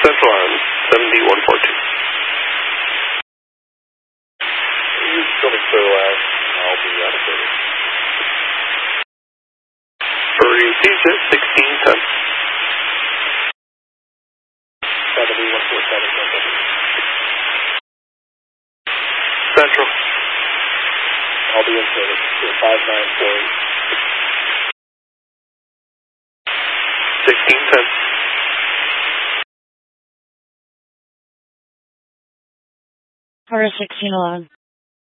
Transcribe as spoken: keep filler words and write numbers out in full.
Central on seventy one fourteen. You still be clear last. I'll be out of service. Received it, sixteen ten. seventy one four seven. Central. I'll be in service. five nine four eight. sixteen ten. Tower sixteen eleven.